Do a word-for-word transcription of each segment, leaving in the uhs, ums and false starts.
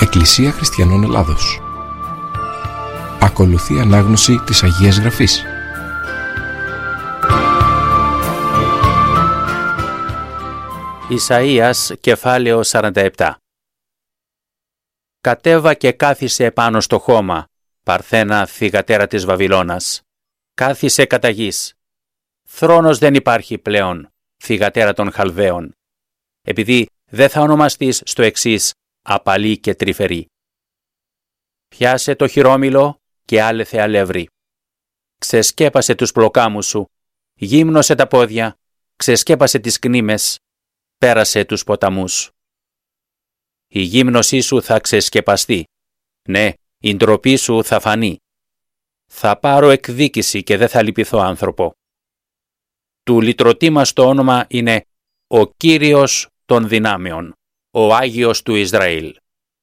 Εκκλησία Χριστιανών Ελλάδος. Ακολουθεί ανάγνωση της Αγίας Γραφής. Ισαΐας, κεφάλαιο σαράντα επτά. Κατέβα και κάθισε επάνω στο χώμα, Παρθένα θυγατέρα της Βαβυλώνας. Κάθισε κατά γης. Θρόνος δεν υπάρχει πλέον, θυγατέρα των Χαλδαίων, επειδή δεν θα ονομαστείς στο εξής απαλή και τρυφερή. Πιάσε το χειρόμυλο και άλεθε αλεύρι. Ξεσκέπασε τους πλοκάμους σου, γύμνωσε τα πόδια, ξεσκέπασε τις κνήμες, πέρασε τους ποταμούς. Η γύμνωσή σου θα ξεσκεπαστεί, ναι, η ντροπή σου θα φανεί. Θα πάρω εκδίκηση και δεν θα λυπηθώ άνθρωπο. Του λυτρωτή μας το όνομα είναι ο Κύριος των δυνάμεων, ο Άγιος του Ισραήλ.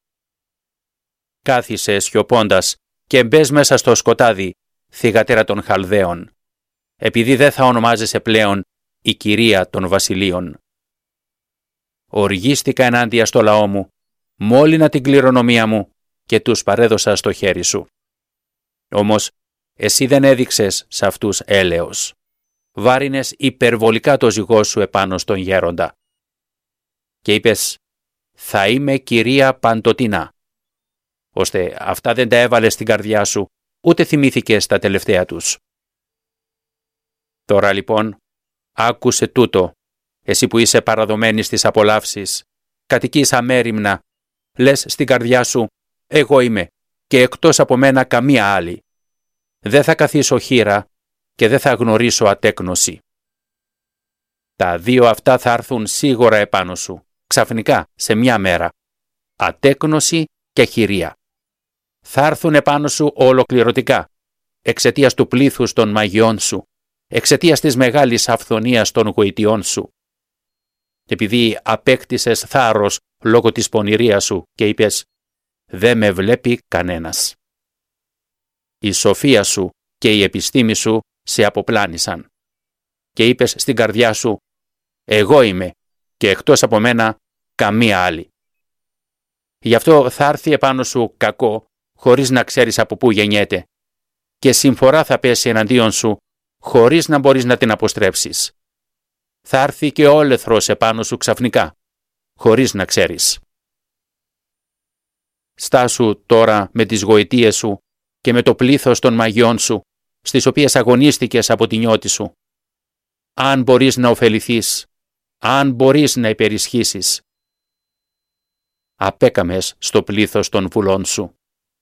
Κάθισε σιωπώντας και μπες μέσα στο σκοτάδι, θυγατέρα των Χαλδαίων, επειδή δεν θα ονομάζεσαι πλέον η Κυρία των Βασιλείων. Οργίστηκα ενάντια στο λαό μου, μόλυνα την κληρονομία μου και τους παρέδωσα στο χέρι σου. Όμως εσύ δεν έδειξες σε αυτούς έλεος. Βάρινες υπερβολικά το ζυγό σου επάνω στον γέροντα. Και είπες, θα είμαι κυρία παντοτινά. Ώστε αυτά δεν τα έβαλες στην καρδιά σου, ούτε θυμήθηκες τα τελευταία τους. Τώρα λοιπόν, άκουσε τούτο, εσύ που είσαι παραδομένη στις απολαύσεις, κατοικείς αμέριμνα, λες στην καρδιά σου, εγώ είμαι και εκτός από μένα καμία άλλη. Δεν θα καθίσω χήρα και δεν θα γνωρίσω ατέκνωση. Τα δύο αυτά θα έρθουν σίγουρα επάνω σου, ξαφνικά, σε μια μέρα. Ατέκνωση και χειρία. Θα έρθουν επάνω σου ολοκληρωτικά, εξαιτίας του πλήθους των μαγειών σου, εξαιτίας της μεγάλης αυθονίας των γοητιών σου. Επειδή απέκτησες θάρρος λόγω της πονηρίας σου και είπες, δεν με βλέπει κανένας. Η σοφία σου και η επιστήμη σου σε αποπλάνησαν. Και είπες στην καρδιά σου, εγώ είμαι και εκτός από μένα καμία άλλη. Γι' αυτό θα έρθει επάνω σου κακό, χωρίς να ξέρεις από πού γεννιέται, και συμφορά θα πέσει εναντίον σου, χωρίς να μπορείς να την αποστρέψεις. Θα έρθει και όλεθρος επάνω σου ξαφνικά, χωρίς να ξέρεις. Στάσου τώρα με τις γοητείες σου και με το πλήθος των μαγειών σου, στις οποίες αγωνίστηκες από την νιώτη σου. Αν μπορείς να ωφεληθείς, αν μπορείς να υπερισχύσεις. Απέκαμες στο πλήθος των βουλών σου.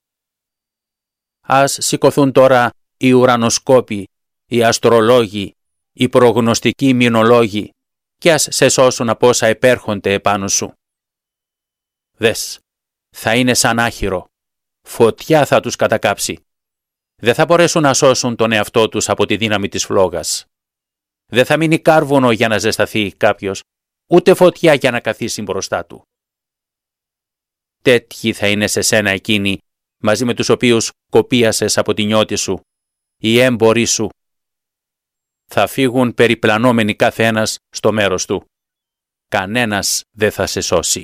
Ας σηκωθούν τώρα οι ουρανοσκόποι, οι αστρολόγοι, οι προγνωστικοί μηνολόγοι και ας σε σώσουν από όσα επέρχονται επάνω σου. Δες, θα είναι σαν άχυρο. Φωτιά θα τους κατακάψει. Δεν θα μπορέσουν να σώσουν τον εαυτό τους από τη δύναμη της φλόγας. Δεν θα μείνει κάρβουνο για να ζεσταθεί κάποιος, ούτε φωτιά για να καθίσει μπροστά του. Τέτοιοι θα είναι σε σένα εκείνοι, μαζί με τους οποίους κοπίασες από τη νιώτη σου, οι έμποροι σου. Θα φύγουν περιπλανόμενοι κάθε ένας στο μέρος του. Κανένας δεν θα σε σώσει.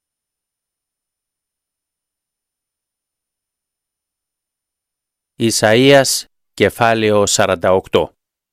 Ισαΐας, κεφάλαιο σαράντα οκτώ.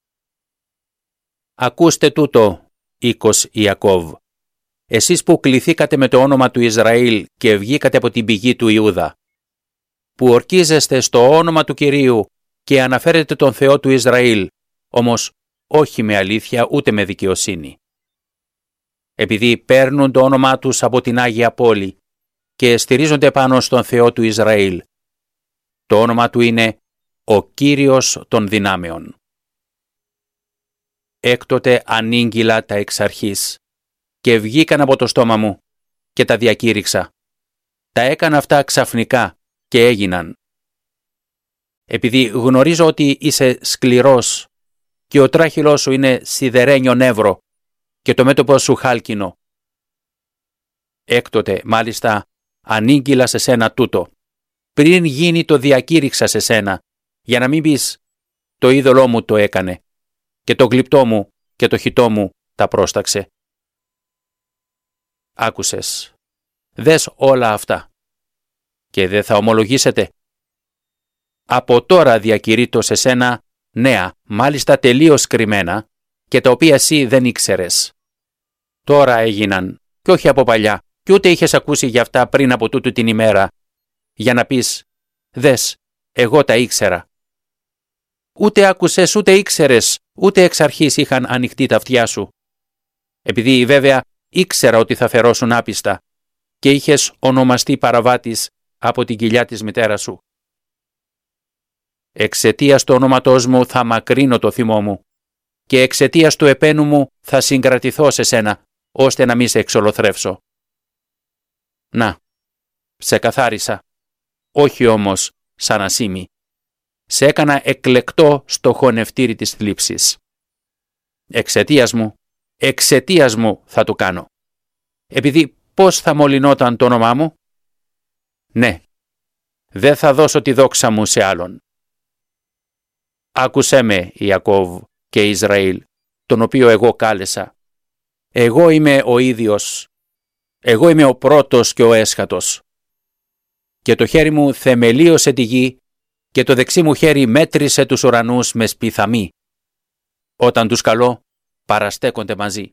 Ακούστε τούτο, οίκος Ιακώβ, εσείς που κληθήκατε με το όνομα του Ισραήλ και βγήκατε από την πηγή του Ιούδα, που ορκίζεστε στο όνομα του Κυρίου και αναφέρετε τον Θεό του Ισραήλ, όμως όχι με αλήθεια ούτε με δικαιοσύνη. Επειδή παίρνουν το όνομά τους από την Άγια Πόλη και στηρίζονται πάνω στον Θεό του Ισραήλ, το όνομα του είναι ο Κύριος των δυνάμεων. Έκτοτε ανήγγυλα τα εξ αρχής και βγήκαν από το στόμα μου και τα διακήρυξα. Τα έκανα αυτά ξαφνικά και έγιναν. Επειδή γνωρίζω ότι είσαι σκληρός και ο τράχυλός σου είναι σιδερένιο νεύρο και το μέτωπο σου χάλκινο. Έκτοτε, μάλιστα, ανήγγυλα σε σένα τούτο. Πριν γίνει το διακήρυξα σε σένα, για να μην πεις το είδωλό μου το έκανε και το γλυπτό μου και το χιτό μου τα πρόσταξε. Άκουσες. Δες όλα αυτά. και δεν θα ομολογήσετε. Από τώρα διακηρύττω σε σένα νέα, μάλιστα τελείως κρυμμένα, και τα οποία εσύ δεν ήξερες. Τώρα έγιναν, κι όχι από παλιά, κι ούτε είχες ακούσει για αυτά πριν από τούτου την ημέρα, για να πεις, δες, εγώ τα ήξερα. Ούτε άκουσες, ούτε ήξερες, ούτε εξ αρχής είχαν ανοιχτεί τα αυτιά σου. Επειδή βέβαια ήξερα ότι θα φερώσουν άπιστα και είχες ονομαστεί παραβάτης από την κοιλιά της μητέρας σου. Εξαιτίας του ονόματός μου θα μακρύνω το θυμό μου και εξαιτίας του επένου μου θα συγκρατηθώ σε σένα, ώστε να μη σε εξολοθρεύσω. Να, σε καθάρισα, όχι όμως σαν ασήμι. Σε έκανα εκλεκτό στο χωνευτήρι της θλίψης. Εξαιτίας μου, εξαιτίας μου θα το κάνω. Επειδή πώς θα μολυνόταν το όνομά μου? Ναι, δεν θα δώσω τη δόξα μου σε άλλον. Άκουσέ με, Ιακώβ και Ισραήλ, τον οποίο εγώ κάλεσα. Εγώ είμαι ο ίδιος. Εγώ είμαι ο πρώτος και ο έσχατος. Και το χέρι μου θεμελίωσε τη γη και το δεξί μου χέρι μέτρησε τους ουρανούς με σπιθαμή. Όταν τους καλώ, παραστέκονται μαζί.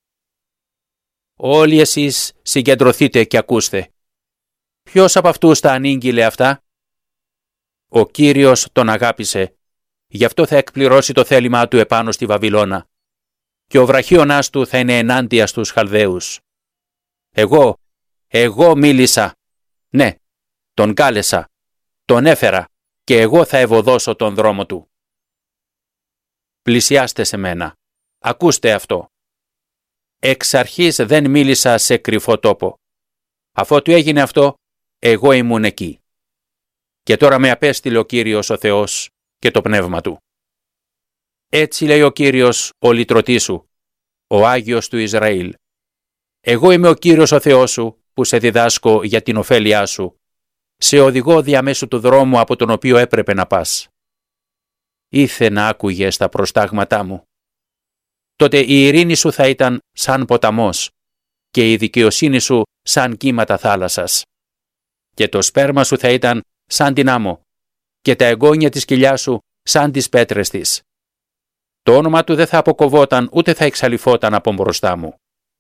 Όλοι εσείς συγκεντρωθείτε και ακούστε. Ποιος από αυτούς τα ανήγγειλε αυτά? Ο Κύριος τον αγάπησε, γι' αυτό θα εκπληρώσει το θέλημά του επάνω στη Βαβυλώνα. Και ο βραχίωνας του θα είναι ενάντια στους Χαλδαίους. Εγώ, εγώ μίλησα. Ναι, τον κάλεσα, τον έφερα και εγώ θα ευωδώσω τον δρόμο του. Πλησιάστε σε μένα. Ακούστε αυτό. Εξ αρχής δεν μίλησα σε κρυφό τόπο. Αφότου έγινε αυτό, εγώ ήμουν εκεί. Και τώρα με απέστειλε ο Κύριος ο Θεός και το πνεύμα του. Έτσι λέει ο Κύριος ο λυτρωτής σου, ο Άγιος του Ισραήλ. Εγώ είμαι ο Κύριος ο Θεός σου που σε διδάσκω για την ωφέλειά σου. Σε οδηγώ διαμέσου του δρόμου από τον οποίο έπρεπε να πας. Ήθε να άκουγες τα προστάγματά μου. Τότε η ειρήνη σου θα ήταν σαν ποταμός και η δικαιοσύνη σου σαν κύματα θάλασσας. Και το σπέρμα σου θα ήταν σαν την άμμο και τα εγγόνια της κοιλιάς σου σαν τις πέτρες της. Το όνομα του δεν θα αποκοβόταν ούτε θα εξαλειφόταν από μπροστά μου.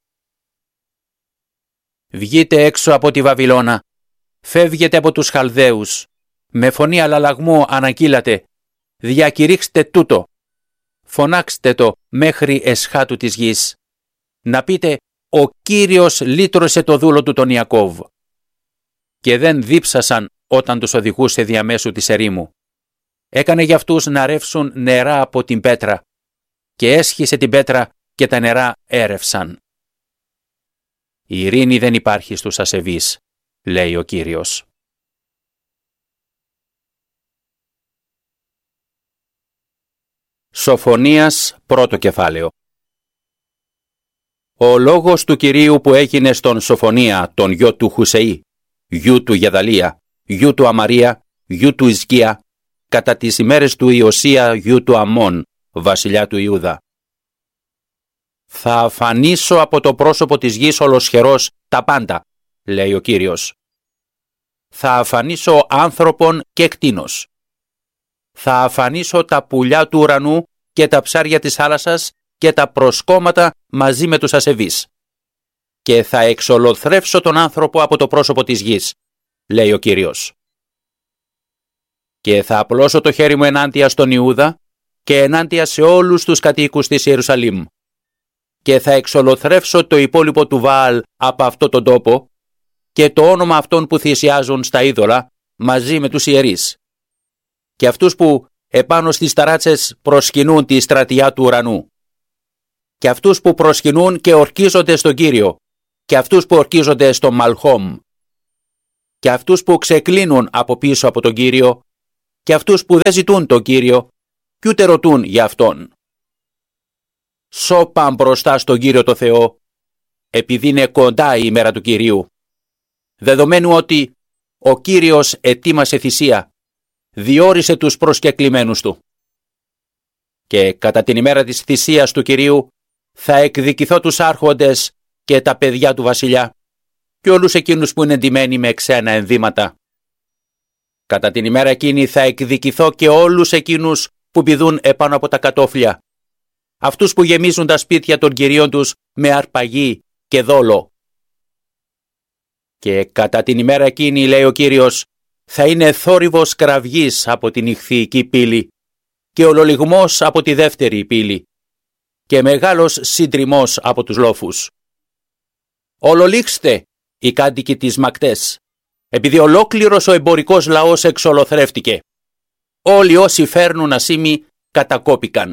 Βγείτε έξω από τη Βαβυλώνα, φεύγετε από τους Χαλδαίους, με φωνή αλλαλαγμού ανακύλατε, διακηρύξτε τούτο, φωνάξτε το μέχρι εσχάτου της γης, να πείτε «Ο Κύριος λύτρωσε το δούλο του τον Ιακώβ». Και δεν δίψασαν όταν τους οδηγούσε διαμέσου της ερήμου. Έκανε για αυτούς να ρεύσουν νερά από την πέτρα και έσχισε την πέτρα και τα νερά έρευσαν. Η ειρήνη δεν υπάρχει στους ασεβείς, λέει ο Κύριος. Σοφονίας πρώτο κεφάλαιο. Ο λόγος του Κυρίου που έγινε στον Σοφονία, τον γιο του Χουσεή, γιου του Γεδαλία, γιου του Αμαρία, γιου του Ισκία, κατά τις ημέρες του Ιωσία, γιου του Αμών, βασιλιά του Ιούδα. Θα αφανίσω από το πρόσωπο της γης ολοσχερός τα πάντα, λέει ο Κύριος. Θα αφανίσω άνθρωπον και κτήνος. Θα αφανίσω τα πουλιά του ουρανού και τα ψάρια της θάλασσας και τα προσκόμματα μαζί με τους ασεβείς. Και θα εξολοθρεύσω τον άνθρωπο από το πρόσωπο της γης, λέει ο Κύριος. Και θα απλώσω το χέρι μου ενάντια στον Ιούδα και ενάντια σε όλους τους κατοίκους της Ιερουσαλήμ. Και θα εξολοθρεύσω το υπόλοιπο του Βαάλ από αυτό τον τόπο και το όνομα αυτών που θυσιάζουν στα είδωλα μαζί με τους ιερείς. Και αυτούς που επάνω στις ταράτσες προσκυνούν τη στρατιά του ουρανού. Και αυτούς που προσκυνούν και ορκίζονται στον Κύριο. Και αυτούς που ορκίζονται στο Μαλχόμ. Και αυτούς που ξεκλίνουν από πίσω από τον Κύριο. Και αυτούς που δεν ζητούν τον Κύριο κι ούτε ρωτούν για Αυτόν. Σώπαν μπροστά στον Κύριο το Θεό, επειδή είναι κοντά η ημέρα του Κυρίου. Δεδομένου ότι ο Κύριος ετοίμασε θυσία, διόρισε τους προσκεκλημένους του. Και κατά την ημέρα της θυσίας του Κυρίου θα εκδικηθώ τους άρχοντες και τα παιδιά του βασιλιά και όλους εκείνους που είναι ντυμένοι με ξένα ενδύματα Κατά την ημέρα εκείνη θα εκδικηθώ και όλους εκείνους που πηδούν επάνω από τα κατόφλια, αυτούς που γεμίζουν τα σπίτια των κυρίων τους με αρπαγή και δόλο. Και κατά την ημέρα εκείνη, λέει ο Κύριος, θα είναι θόρυβος κραυγής από την ηχθυϊκή πύλη και ολολιγμός από τη δεύτερη πύλη και μεγάλος συντριμμός από τους λόφους. Ολολήξτε οι κάτοικοι της Μακτές, επειδή ολόκληρος ο εμπορικός λαός εξολοθρεύτηκε. Όλοι όσοι φέρνουν ασήμι κατακόπηκαν.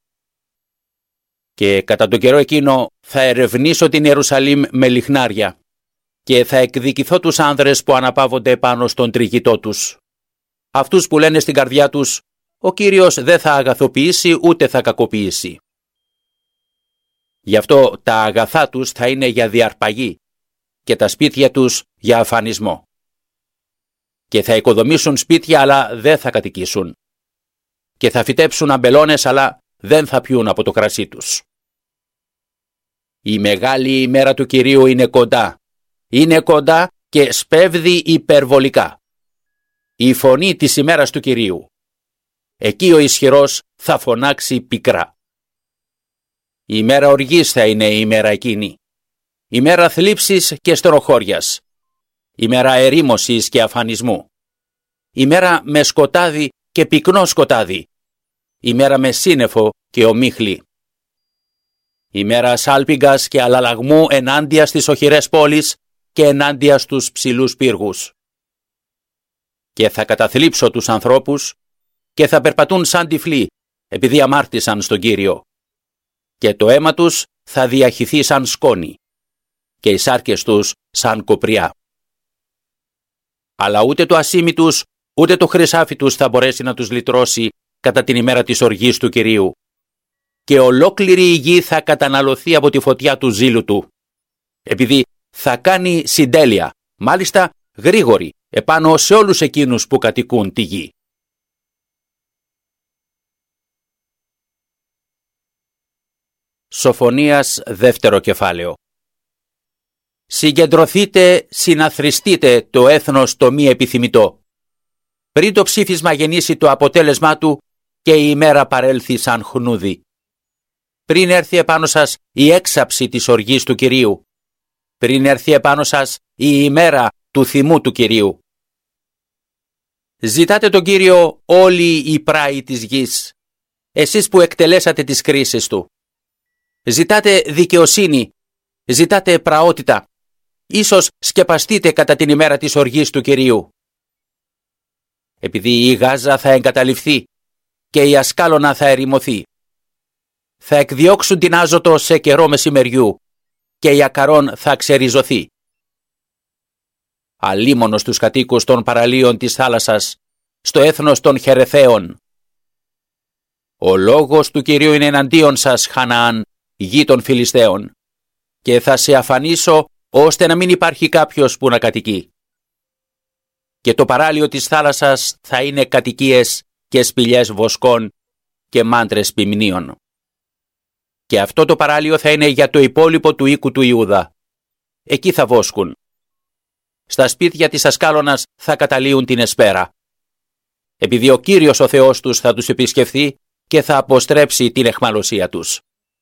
Και κατά τον καιρό εκείνο θα ερευνήσω την Ιερουσαλήμ με λιχνάρια και θα εκδικηθώ τους άνδρες που αναπαύονται πάνω στον τριγητό τους. Αυτούς που λένε στην καρδιά τους, ο Κύριος δεν θα αγαθοποιήσει ούτε θα κακοποιήσει. Γι' αυτό τα αγαθά τους θα είναι για διαρπαγή και τα σπίτια τους για αφανισμό. Και θα οικοδομήσουν σπίτια αλλά δεν θα κατοικήσουν. Και θα φυτέψουν αμπελώνες αλλά δεν θα πιούν από το κρασί τους. Η μεγάλη ημέρα του Κυρίου είναι κοντά. Είναι κοντά και σπέβδει υπερβολικά. Η φωνή της ημέρας του Κυρίου. Εκεί ο ισχυρός θα φωνάξει πικρά. Η ημέρα οργής θα είναι η ημέρα εκείνη. Η ημέρα θλίψης και στενοχώριας. Η ημέρα ερήμωσης και αφανισμού. Η ημέρα με σκοτάδι και πυκνό σκοτάδι. Η ημέρα με σύννεφο και ομίχλη. Η ημέρα σάλπιγγας και αλλαλαγμού ενάντια στις οχυρές πόλεις και ενάντια στους ψηλούς πύργους. Και θα καταθλίψω τους ανθρώπους και θα περπατούν σαν τυφλοί επειδή αμάρτησαν στον Κύριο. Και το αίμα τους θα διαχυθεί σαν σκόνη και οι σάρκες τους σαν κοπριά. Αλλά ούτε το ασίμι τους, ούτε το χρυσάφι τους θα μπορέσει να τους λυτρώσει κατά την ημέρα της οργής του Κυρίου. Και ολόκληρη η γη θα καταναλωθεί από τη φωτιά του ζήλου του, επειδή θα κάνει συντέλεια, μάλιστα γρήγορη, επάνω σε όλους εκείνους που κατοικούν τη γη. Σοφονίας δεύτερο κεφάλαιο. Συγκεντρωθείτε, συναθριστείτε το έθνος το μη επιθυμητό. Πριν το ψήφισμα γεννήσει το αποτέλεσμά του και η ημέρα παρέλθει σαν χνούδι. Πριν έρθει επάνω σας η έξαψη της οργής του Κυρίου. Πριν έρθει επάνω σας η ημέρα του θυμού του Κυρίου. Ζητάτε τον Κύριο όλοι οι πράοι της γης, εσείς που εκτελέσατε τις κρίσεις του. Ζητάτε δικαιοσύνη, ζητάτε πραότητα, ίσως σκεπαστείτε κατά την ημέρα της οργής του Κυρίου. Επειδή η Γάζα θα εγκαταλειφθεί και η Ασκάλωνα θα ερημωθεί. Θα εκδιώξουν την Άζωτο σε καιρό μεσημεριού και η Ακαρών θα ξεριζωθεί. Αλίμονος τους κατοίκους των παραλίων της θάλασσας, στο έθνος των Χερεθαίων. Ο λόγος του Κυρίου είναι εναντίον σας, Χαναάν, γη των Φιλιστέων, και θα σε αφανίσω ώστε να μην υπάρχει κάποιος που να κατοικεί. Και το παράλιο της θάλασσας θα είναι κατοικίες και σπηλιές βοσκών και μάντρες ποιμνίων. Και αυτό το παράλιο θα είναι για το υπόλοιπο του οίκου του Ιούδα. Εκεί θα βόσκουν. Στα σπίτια της Ασκάλωνας θα καταλύουν την εσπέρα. Επειδή ο Κύριος ο Θεός τους θα τους επισκεφθεί και θα αποστρέψει την αιχμαλωσία τους.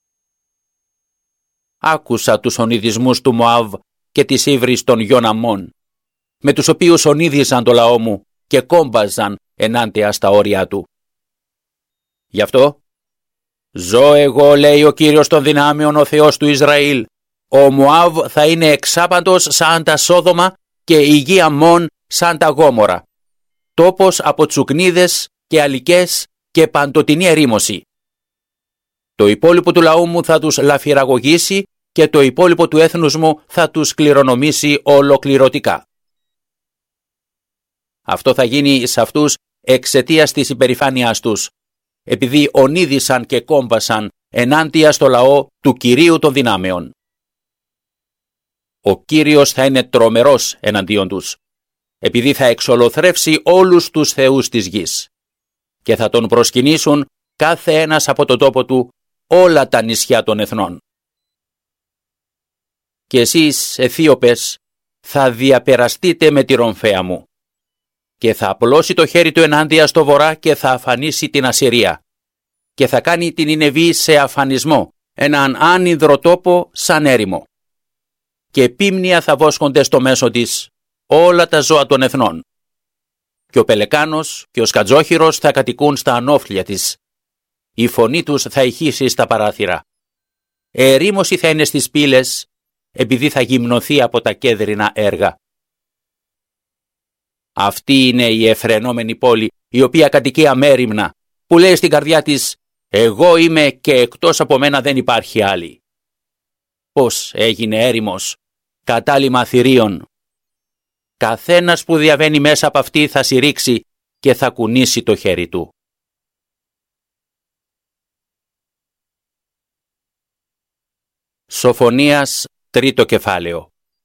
Άκουσα τους ονειδισμούς του Μωάβ και της ύβρις των γιων Αμμών, με τους οποίους ονίδιζαν το λαό μου και κόμπαζαν ενάντια στα όρια του. Γι' αυτό, ζω εγώ, λέει ο Κύριος των δυνάμεων, ο Θεός του Ισραήλ, ο Μωάβ θα είναι εξάπαντος σαν τα Σόδομα και η γη Αμμών σαν τα Γόμορα, τόπος από τσουκνίδες και αλικές και παντοτινή ερήμωση. Το υπόλοιπο του λαού μου θα τους λαφυραγωγήσει και το υπόλοιπο του έθνους μου θα τους κληρονομήσει ολοκληρωτικά. Αυτό θα γίνει σε αυτούς εξαιτίας της υπερηφάνειάς τους, επειδή ονίδησαν και κόμπασαν ενάντια στο λαό του Κυρίου των δυνάμεων. Ο Κύριος θα είναι τρομερός εναντίον τους, επειδή θα εξολοθρεύσει όλους τους θεούς της γης και θα τον προσκυνήσουν κάθε ένας από τον τόπο του όλα τα νησιά των εθνών. Και εσείς, Αιθίωπες, θα διαπεραστείτε με τη ρομφαία μου. και θα απλώσει το χέρι του ενάντια στο βορρά και θα αφανίσει την Ασσυρία και θα κάνει την Νινεβή σε αφανισμό, έναν άνυδρο τόπο σαν έρημο. Και πίμνια θα βόσκονται στο μέσο της όλα τα ζώα των εθνών. Και ο πελεκάνος και ο σκατζόχυρος θα κατοικούν στα ανώφλια της. Η φωνή τους θα ηχήσει στα παράθυρα. Ερήμωση θα είναι στις πύλες, επειδή θα γυμνοθεί από τα κέδρινα έργα. Αυτή είναι η εφρενόμενη πόλη, η οποία κατοικεί αμέριμνα, που λέει στην καρδιά της «Εγώ είμαι και εκτός από μένα δεν υπάρχει άλλη». Πώς έγινε έρημος, κατάλημα θηρίων. Καθένας που διαβαίνει μέσα από αυτή θα συρρήξει και θα κουνήσει το χέρι του. Σοφονίας, τρίτο κεφάλαιο.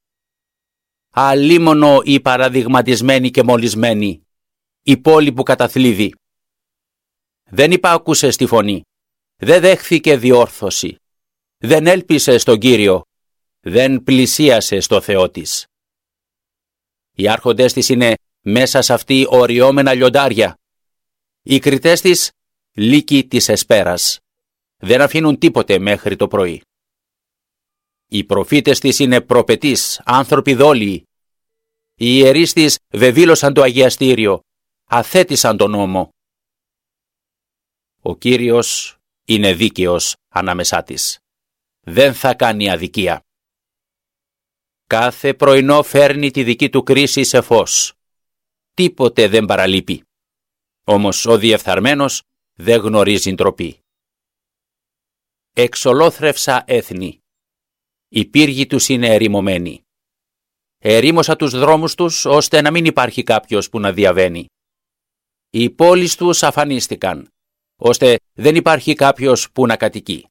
Αλίμονο η παραδειγματισμένη και μολυσμένη, η πόλη που καταθλίβει. Δεν υπάκουσε στη φωνή, δεν δέχθηκε διόρθωση, δεν έλπισε στον Κύριο, δεν πλησίασε στο Θεό της. Οι άρχοντές της είναι μέσα σε αυτή οριόμενα λιοντάρια. Οι κριτές της λύκοι της εσπέρας. Δεν αφήνουν τίποτε μέχρι το πρωί. Οι προφήτες της είναι προπετείς, άνθρωποι δόλιοι. Οι ιερείς της βεβήλωσαν το αγιαστήριο, αθέτησαν τον νόμο. Ο Κύριος είναι δίκαιος ανάμεσά της. Δεν θα κάνει αδικία. Κάθε πρωινό φέρνει τη δική του κρίση σε φως. Τίποτε δεν παραλείπει. Όμως ο διεφθαρμένος δεν γνωρίζει ντροπή. Εξολόθρευσα έθνη. Οι πύργοι τους είναι ερημωμένοι. Ερήμωσα τους δρόμους τους, ώστε να μην υπάρχει κάποιος που να διαβαίνει. Οι πόλεις τους αφανίστηκαν, ώστε δεν υπάρχει κάποιος που να κατοικεί.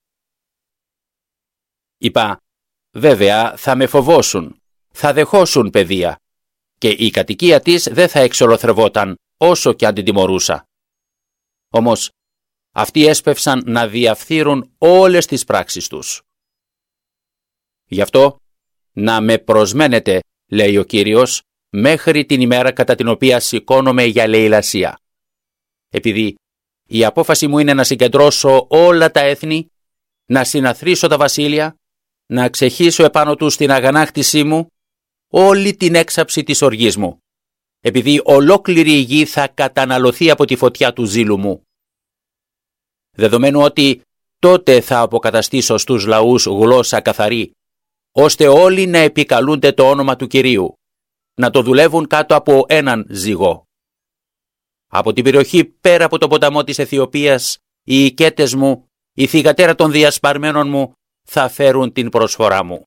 Είπα, βέβαια θα με φοβόσουν, θα δεχόσουν παιδεία, και η κατοικία της δεν θα εξολοθρευόταν όσο κι αν την τιμωρούσα. Όμως αυτοί έσπευσαν να διαφθείρουν όλες τις πράξεις τους. Γι' αυτό να με προσμένετε, λέει ο Κύριος, μέχρι την ημέρα κατά την οποία σηκώνομαι για λαιλασία. Επειδή η απόφαση μου είναι να συγκεντρώσω όλα τα έθνη, να συναθρήσω τα βασίλεια, να ξεχύσω επάνω τους την αγανάκτησή μου, όλη την έξαψη της οργής μου, επειδή ολόκληρη η γη θα καταναλωθεί από τη φωτιά του ζήλου μου. Δεδομένου ότι τότε θα αποκαταστήσω στους λαούς γλώσσα καθαρή, ώστε όλοι να επικαλούνται το όνομα του Κυρίου, να το δουλεύουν κάτω από έναν ζυγό. Από την περιοχή πέρα από το ποταμό της Αιθιοπίας, οι οικέτες μου, η θυγατέρα των διασπαρμένων μου, θα φέρουν την προσφορά μου.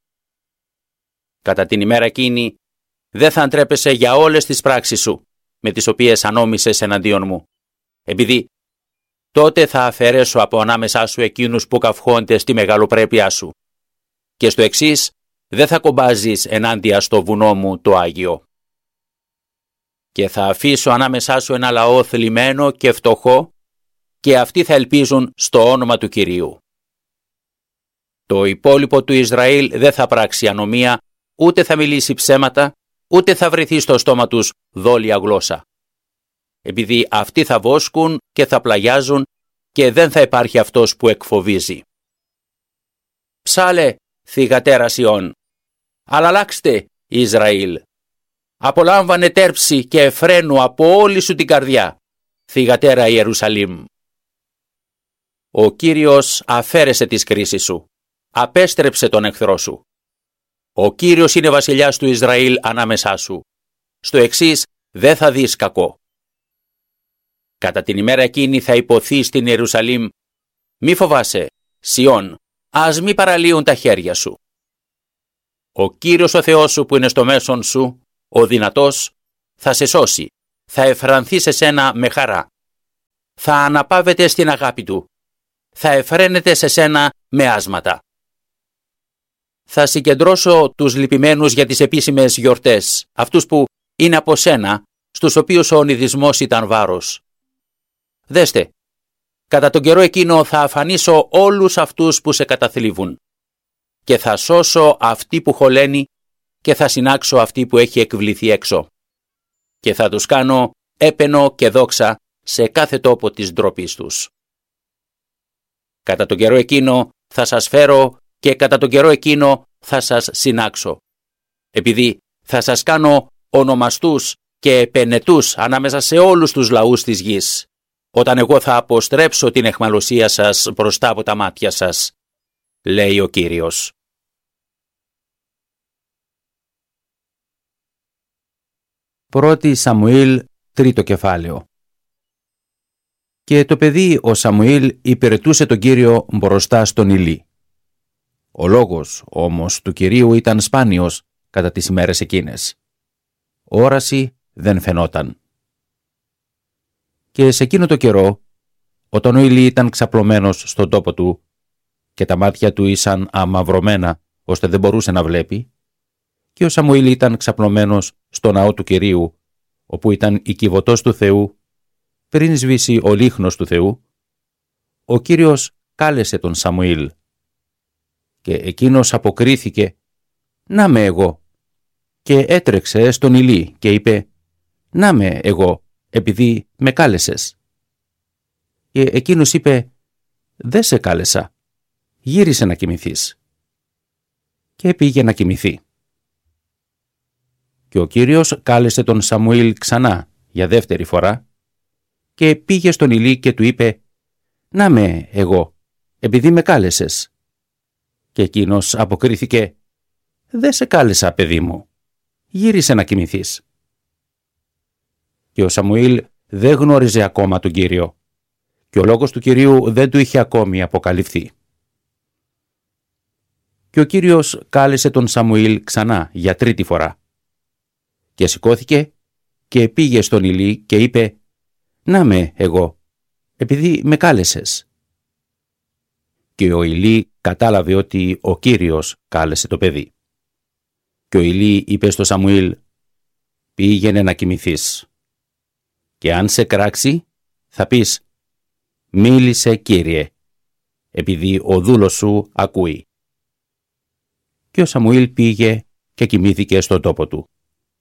Κατά την ημέρα εκείνη, δεν θα αντρέπεσαι για όλες τις πράξεις σου, με τις οποίες ανόμισες εναντίον μου, επειδή τότε θα αφαιρέσω από ανάμεσά σου εκείνους που καυχόνται στη μεγαλοπρέπειά σου, και στο εξής δεν θα κομπάζεις ενάντια στο βουνό μου το Άγιο. Και θα αφήσω ανάμεσά σου ένα λαό θλιμμένο και φτωχό, και αυτοί θα ελπίζουν στο όνομα του Κυρίου. Το υπόλοιπο του Ισραήλ δεν θα πράξει ανομία, ούτε θα μιλήσει ψέματα, ούτε θα βρεθεί στο στόμα τους δόλια γλώσσα. Επειδή αυτοί θα βόσκουν και θα πλαγιάζουν και δεν θα υπάρχει αυτός που εκφοβίζει. Ψάλε, θυγατέρα Σιών, αλλά αλλάξτε, Ισραήλ. Απολάμβανε τέρψη και εφραίνου από όλη σου την καρδιά, θυγατέρα Ιερουσαλήμ. Ο Κύριος αφαίρεσε τις κρίσεις σου, απέστρεψε τον εχθρό σου. Ο Κύριος είναι βασιλιάς του Ισραήλ ανάμεσά σου. Στο εξής δεν θα δεις κακό. Κατά την ημέρα εκείνη θα υποθεί στην Ιερουσαλήμ, μη φοβάσαι, Σιών, ας μη παραλύουν τα χέρια σου. Ο Κύριος ο Θεός σου που είναι στο μέσον σου, ο δυνατός, θα σε σώσει, θα εφρανθεί σε σένα με χαρά. Θα αναπαύεται στην αγάπη του, θα εφραίνεται σε σένα με άσματα. Θα συγκεντρώσω τους λυπημένους για τις επίσημες γιορτές, αυτούς που είναι από σένα, στους οποίους ο ονειδισμός ήταν βάρος. Δέστε, κατά τον καιρό εκείνο θα αφανίσω όλους αυτούς που σε καταθλίβουν και θα σώσω αυτή που χωλαίνει και θα συνάξω αυτή που έχει εκβληθεί έξω. και θα τους κάνω έπαινο και δόξα σε κάθε τόπο της ντροπής τους. Κατά τον καιρό εκείνο θα σας φέρω και κατά τον καιρό εκείνο θα σας συνάξω, επειδή θα σας κάνω ονομαστούς και επενετούς ανάμεσα σε όλους τους λαούς της γης, όταν εγώ θα αποστρέψω την αιχμαλωσία σας μπροστά από τα μάτια σας, λέει ο Κύριος. Πρώτη Σαμουήλ, τρίτο κεφάλαιο. Και το παιδί ο Σαμουήλ υπηρετούσε τον Κύριο μπροστά στον Ηλί. Ο λόγος όμως του Κυρίου ήταν σπάνιος κατά τις ημέρες εκείνες. Όραση δεν φαινόταν. Και σε εκείνο το καιρό, όταν ο Ηλί ήταν ξαπλωμένος στον τόπο του και τα μάτια του ήσαν αμαυρωμένα ώστε δεν μπορούσε να βλέπει, και ο Σαμουήλ ήταν ξαπλωμένος στο ναό του Κυρίου, όπου ήταν η κυβωτός του Θεού, πριν σβήσει ο λίχνος του Θεού, ο Κύριος κάλεσε τον Σαμουήλ. Και εκείνος αποκρίθηκε, «Να με εγώ», και έτρεξε στον Ηλί και είπε, «Να με εγώ, επειδή με κάλεσες». Και εκείνος είπε, «Δεν σε κάλεσα, γύρισε να κοιμηθείς». Και πήγε να κοιμηθεί. Και ο Κύριος κάλεσε τον Σαμουήλ ξανά για δεύτερη φορά και πήγε στον Ηλί και του είπε, «Να με εγώ, επειδή με κάλεσες». Και εκείνος αποκρίθηκε, «Δεν σε κάλεσα, παιδί μου, γύρισε να κοιμηθείς». Και ο Σαμουήλ δεν γνώριζε ακόμα τον Κύριο και ο λόγος του Κυρίου δεν του είχε ακόμη αποκαλυφθεί. Και ο Κύριος κάλεσε τον Σαμουήλ ξανά για τρίτη φορά και σηκώθηκε και πήγε στον Ηλί και είπε, «Να με εγώ, επειδή με κάλεσες». Και ο Ηλί κατάλαβε ότι ο Κύριος κάλεσε το παιδί. Και ο Ηλί είπε στο Σαμουήλ, «Πήγαινε να κοιμηθείς. Και αν σε κράξει, θα πεις, μίλησε Κύριε, επειδή ο δούλος σου ακούει». Και ο Σαμουήλ πήγε και κοιμήθηκε στον τόπο του.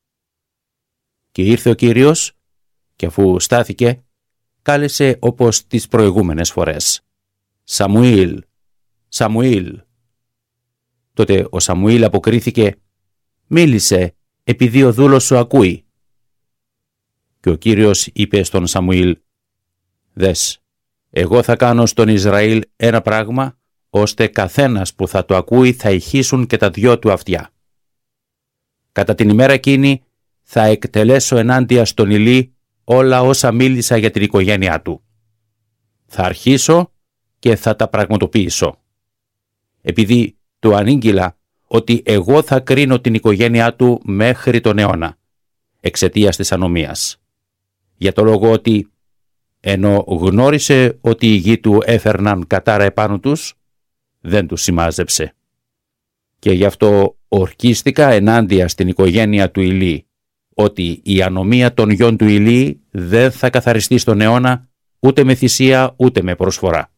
Και ήρθε ο Κύριος και αφού στάθηκε, κάλεσε όπως τις προηγούμενες φορές, «Σαμουήλ, Σαμουήλ». Τότε ο Σαμουήλ αποκρίθηκε, «Μίλησε, επειδή ο δούλος σου ακούει». Και ο Κύριος είπε στον Σαμουήλ, «Δες, εγώ θα κάνω στον Ισραήλ ένα πράγμα, ώστε καθένας που θα το ακούει θα ηχήσουν και τα δυο του αυτιά. Κατά την ημέρα εκείνη θα εκτελέσω ενάντια στον Ηλί όλα όσα μίλησα για την οικογένειά του. Θα αρχίσω και θα τα πραγματοποιήσω. Επειδή του ανήγγειλα ότι εγώ θα κρίνω την οικογένειά του μέχρι τον αιώνα, εξαιτίας της ανομίας. Για το λόγο ότι, ενώ γνώρισε ότι οι γη του έφερναν κατάρα επάνω τους, δεν τους σημάζεψε. Και γι' αυτό ορκίστηκα ενάντια στην οικογένεια του Ηλί, ότι η ανομία των γιών του Ηλί δεν θα καθαριστεί στον αιώνα, ούτε με θυσία ούτε με προσφορά.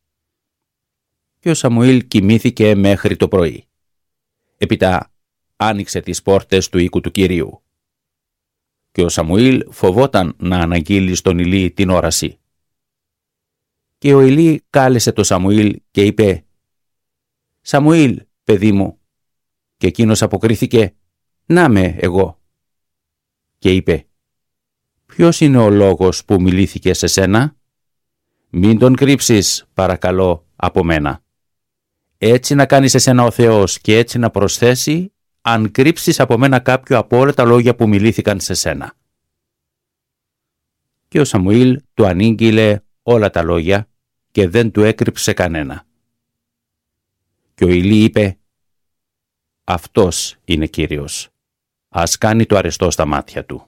Και ο Σαμουήλ κοιμήθηκε μέχρι το πρωί. Έπειτα άνοιξε τις πόρτες του οίκου του Κυρίου. Και ο Σαμουήλ φοβόταν να αναγγείλει στον Ηλί την όραση. Και ο Ηλί κάλεσε το Σαμουήλ και είπε, «Σαμουήλ, παιδί μου». Και εκείνος αποκρίθηκε, «Να με εγώ». Και είπε, «Ποιος είναι ο λόγος που μιλήθηκε σε σένα? Μην τον κρύψεις, παρακαλώ, από μένα. Έτσι να κάνεις εσένα ο Θεός και έτσι να προσθέσει, αν κρύψεις από μένα κάποιο από όλα τα λόγια που μιλήθηκαν σε σένα». Και ο Σαμουήλ του ανήγγειλε όλα τα λόγια και δεν του έκρυψε κανένα. Και ο Ηλί είπε, «Αυτός είναι Κύριος. Ας κάνει το αρεστό στα μάτια του».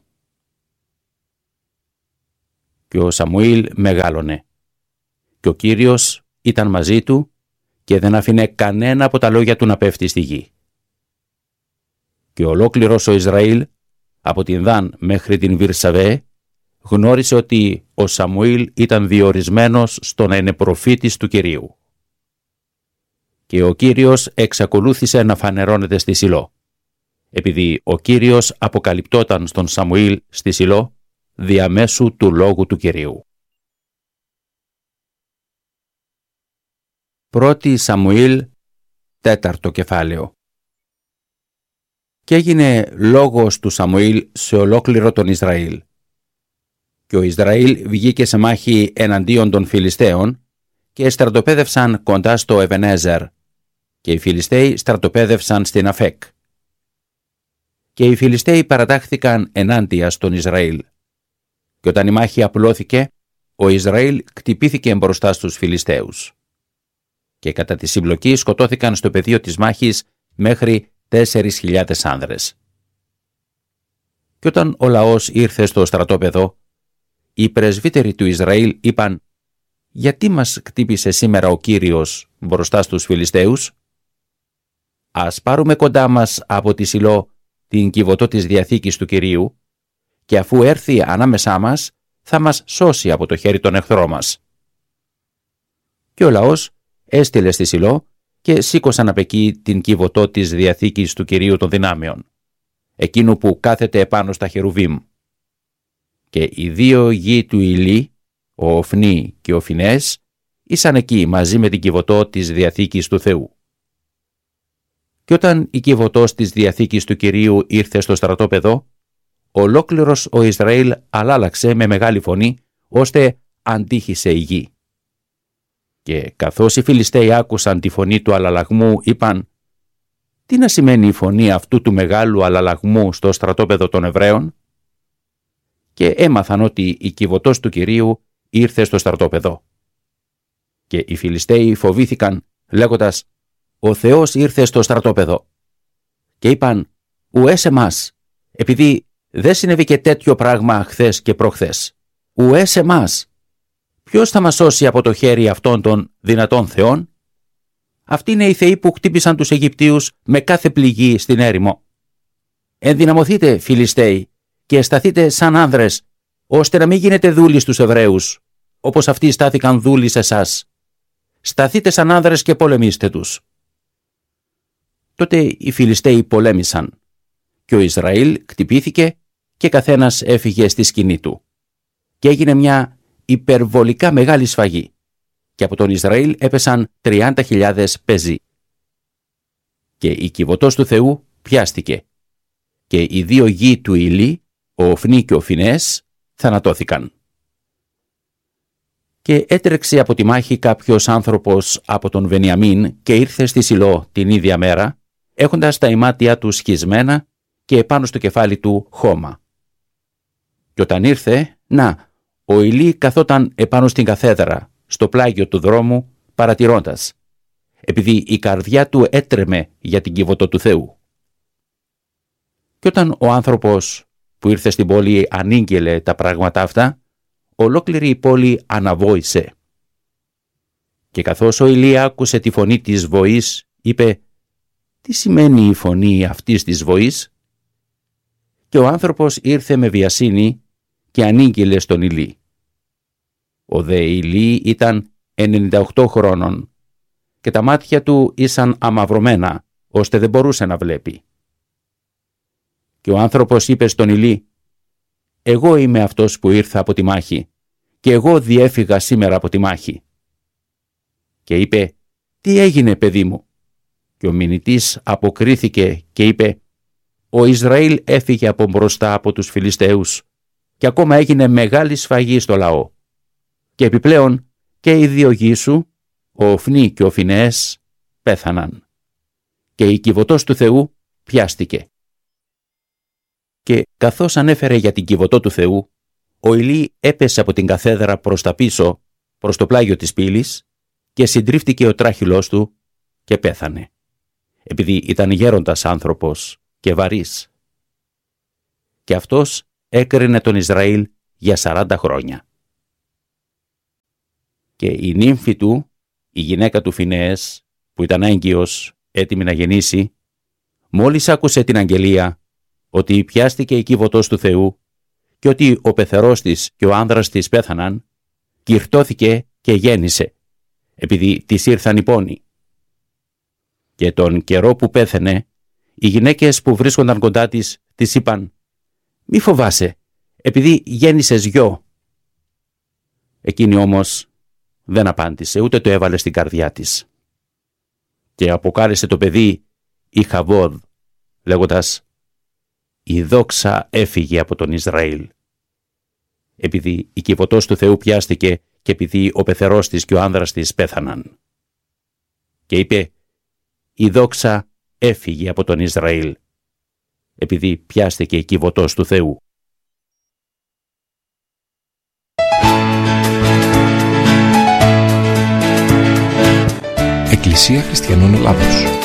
Και ο Σαμουήλ μεγάλωνε. Και ο Κύριος ήταν μαζί του και δεν άφηνε κανένα από τα λόγια του να πέφτει στη γη. Και ολόκληρος ο Ισραήλ, από την Δάν μέχρι την Βυρσαβέ, γνώρισε ότι ο Σαμουήλ ήταν διορισμένος στο να είναι προφήτης του Κυρίου. Και ο Κύριος εξακολούθησε να φανερώνεται στη Σιλό, επειδή ο Κύριος αποκαλυπτόταν στον Σαμουήλ στη Σιλό διαμέσου του λόγου του Κυρίου. Πρώτη Σαμουήλ, τέταρτο κεφάλαιο. Και έγινε λόγος του Σαμουήλ σε ολόκληρο τον Ισραήλ. Και ο Ισραήλ βγήκε σε μάχη εναντίον των Φιλιστέων και στρατοπέδευσαν κοντά στο Εβενέζερ, και οι Φιλιστέοι στρατοπέδευσαν στην Αφέκ. Και οι Φιλιστέοι παρατάχθηκαν ενάντια στον Ισραήλ. Και όταν η μάχη απλώθηκε, ο Ισραήλ κτυπήθηκε μπροστά στους Φιλιστέους. Και κατά τη συμπλοκή σκοτώθηκαν στο πεδίο της μάχης μέχρι τέσσερις χιλιάδες άνδρες. Και όταν ο λαός ήρθε στο στρατόπεδο, οι πρεσβύτεροι του Ισραήλ είπαν «Γιατί μας κτύπησε σήμερα ο Κύριος μπροστά στους Φιλιστέους? Ας πάρουμε κοντά μας από τη Σιλό την κυβωτό της Διαθήκης του Κυρίου, και αφού έρθει ανάμεσά μας θα μας σώσει από το χέρι των εχθρών μας». Και ο λαός έστειλε στη Σιλό και σήκωσαν απ' εκεί την κυβωτό της Διαθήκης του Κυρίου των δυνάμεων, εκείνου που κάθεται επάνω στα χερουβίμ. Και οι δύο γη του Ηλί, ο Οφνί και ο Φινές, ήσαν εκεί μαζί με την κυβωτό της Διαθήκης του Θεού. Και όταν η κυβωτός της Διαθήκης του Κυρίου ήρθε στο στρατόπεδο, ολόκληρος ο Ισραήλ αλλάλαξε με μεγάλη φωνή, ώστε αντίχησε η γη. Και καθώς οι Φιλιστέοι άκουσαν τη φωνή του αλλαλαγμού, είπαν «Τι να σημαίνει η φωνή αυτού του μεγάλου αλλαλαγμού στο στρατόπεδο των Εβραίων?» Και έμαθαν ότι η κυβωτός του Κυρίου ήρθε στο στρατόπεδο. Και οι Φιλιστέοι φοβήθηκαν, λέγοντας «Ο Θεός ήρθε στο στρατόπεδο». Και είπαν «Ουέ σε μας, επειδή δεν συνέβη και τέτοιο πράγμα χθες και προχθές. Ουέ σε μας. Ποιος θα μας σώσει από το χέρι αυτών των δυνατών θεών? Αυτοί είναι οι θεοί που χτύπησαν τους Αιγυπτίους με κάθε πληγή στην έρημο. Ενδυναμωθείτε, Φιλιστέοι, και σταθείτε σαν άνδρες, ώστε να μην γίνετε δούλοι στους Εβραίους, όπως αυτοί στάθηκαν δούλοι σε εσάς. Σταθείτε σαν άνδρες και πολεμήστε τους». Τότε οι Φιλιστέοι πολέμησαν, και ο Ισραήλ κτυπήθηκε και καθένας έφυγε στη σκηνή του. Και έγινε μια υπερβολικά μεγάλη σφαγή, και από τον Ισραήλ έπεσαν τριάντα χιλιάδες πεζοί. Και η κυβωτός του Θεού πιάστηκε, και οι δύο γη του Ηλί, ο Οφνί και ο Φινές, θανατώθηκαν. Και έτρεξε από τη μάχη κάποιος άνθρωπος από τον Βενιαμίν και ήρθε στη Σιλό την ίδια μέρα, έχοντας τα ημάτια του σχισμένα και επάνω στο κεφάλι του χώμα. Και όταν ήρθε, να, ο Ηλί καθόταν επάνω στην καθέδρα, στο πλάγιο του δρόμου, παρατηρώντας, επειδή η καρδιά του έτρεμε για την κυβωτό του Θεού. Και όταν ο άνθρωπος που ήρθε στην πόλη ανήγγελε τα πράγματα αυτά, ολόκληρη η πόλη αναβόησε. Και καθώς ο Ηλί άκουσε τη φωνή της βοής, είπε «Τι σημαίνει η φωνή αυτής της βοής?» Και ο άνθρωπος ήρθε με βιασύνη και ανήγγειλε στον Ηλί. Ο δε Ηλί ήταν ενενήντα οκτώ χρόνων και τα μάτια του ήσαν αμαυρωμένα, ώστε δεν μπορούσε να βλέπει. Και ο άνθρωπος είπε στον Ηλί «Εγώ είμαι αυτός που ήρθα από τη μάχη και εγώ διέφυγα σήμερα από τη μάχη». Και είπε «Τι έγινε, παιδί μου?» Και ο μηνυτής αποκρίθηκε και είπε «Ο Ισραήλ έφυγε από μπροστά από τους Φιλιστέους και ακόμα έγινε μεγάλη σφαγή στο λαό. Και επιπλέον και οι δύο γη σου, ο Οφνί και ο Φινές, πέθαναν. Και η κυβωτός του Θεού πιάστηκε». Και καθώς ανέφερε για την κυβωτό του Θεού, ο Ηλί έπεσε από την καθέδρα προς τα πίσω, προς το πλάγιο της πύλης, και συντρίφτηκε ο τράχυλός του και πέθανε, επειδή ήταν γέροντας άνθρωπος και βαρύς. Και αυτός έκρινε τον Ισραήλ για σαράντα χρόνια. Και η νύμφη του, η γυναίκα του Φινέες, που ήταν έγκυος, έτοιμη να γεννήσει, μόλις άκουσε την αγγελία ότι πιάστηκε η κύβωτος του Θεού και ότι ο πεθερός της και ο άνδρας της πέθαναν, κυρτώθηκε και γέννησε, επειδή της ήρθαν οι πόνοι. Και τον καιρό που πέθαινε, Οι γυναίκες που βρίσκονταν κοντά της, της είπαν «Μη φοβάσαι, επειδή γέννησες γιο». Εκείνη όμως δεν απάντησε, ούτε το έβαλε στην καρδιά της. Και αποκάλεσε το παιδί Ιχαβόδ, λέγοντας «Η δόξα έφυγε από τον Ισραήλ». Επειδή η κυβωτός του Θεού πιάστηκε και επειδή ο πεθερός της και ο άνδρας της πέθαναν. Και είπε «Η δόξα έφυγε από τον Ισραήλ», επειδή πιάστηκε η κυβωτός του Θεού. Εκκλησία Χριστιανών Ελλάδος.